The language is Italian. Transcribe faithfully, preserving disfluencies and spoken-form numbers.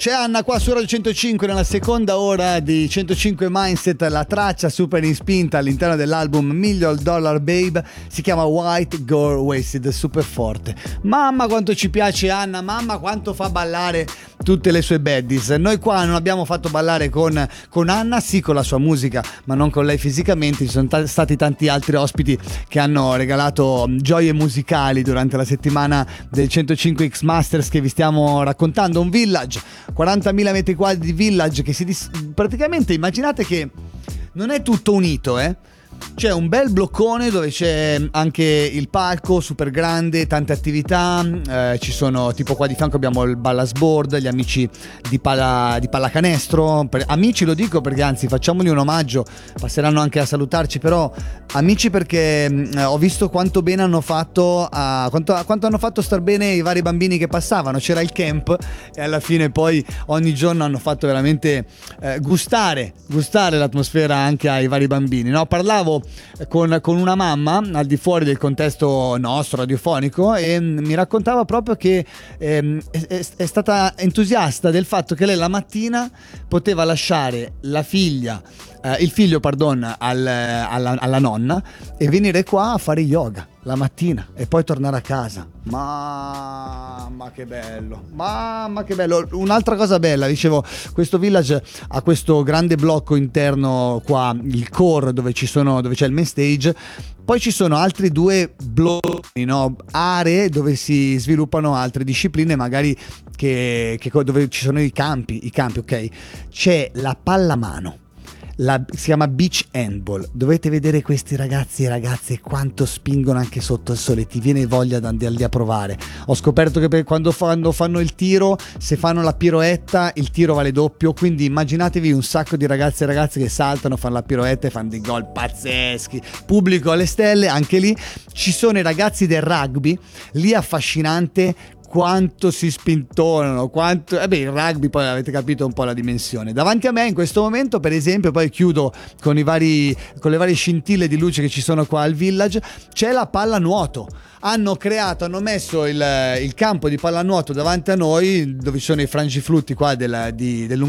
c'è Anna qua su Radio centocinque nella seconda ora di centocinque Mindset. La traccia super in spinta all'interno dell'album Million Dollar Babe si chiama White Girl Wasted, super forte. Mamma quanto ci piace Anna, mamma quanto fa ballare tutte le sue baddies. Noi qua non abbiamo fatto ballare con, con Anna, sì con la sua musica ma non con lei fisicamente. Ci sono t- stati tanti altri ospiti che hanno regalato gioie musicali durante la settimana del centocinque X Masters che vi stiamo raccontando. Un village, quarantamila metri quadri di village che si dis- praticamente immaginate che non è tutto unito, eh c'è un bel bloccone dove c'è anche il palco super grande, tante attività, eh, ci sono tipo qua di fianco abbiamo il ballasboard, gli amici di, palla, di pallacanestro, per, amici lo dico perché anzi facciamogli un omaggio, passeranno anche a salutarci, però amici perché eh, ho visto quanto bene hanno fatto, a, quanto, quanto hanno fatto star bene i vari bambini che passavano, c'era il camp e alla fine poi ogni giorno hanno fatto veramente eh, gustare, gustare l'atmosfera anche ai vari bambini, no? Parlavo Con, con una mamma al di fuori del contesto nostro radiofonico e mi raccontava proprio che ehm, è, è stata entusiasta del fatto che lei la mattina poteva lasciare la figlia eh, il figlio pardon al, alla, alla nonna e venire qua a fare yoga la mattina e poi tornare a casa. Mamma che bello, mamma che bello. Un'altra cosa bella, dicevo, questo village ha questo grande blocco interno qua, il core dove ci sono, dove c'è il main stage, poi ci sono altri due blocchi, no? Aree dove si sviluppano altre discipline magari che, che dove ci sono i campi, i campi, ok? C'è la pallamano. La, si chiama beach handball, dovete vedere questi ragazzi e ragazze quanto spingono anche sotto il sole, ti viene voglia di andare lì a provare. Ho scoperto che per quando fanno, fanno il tiro, se fanno la piroetta il tiro vale doppio, quindi immaginatevi un sacco di ragazzi e ragazze che saltano, fanno la piroetta e fanno dei gol pazzeschi, pubblico alle stelle. Anche lì ci sono i ragazzi del rugby, lì affascinante quanto si spintonano, quanto eh beh, il rugby poi avete capito un po' la dimensione. Davanti a me in questo momento, per esempio, poi chiudo con i vari con le varie scintille di luce che ci sono qua al village, c'è la pallanuoto. Hanno creato, hanno messo il, il campo di pallanuoto davanti a noi, dove ci sono i frangiflutti qua del, di, del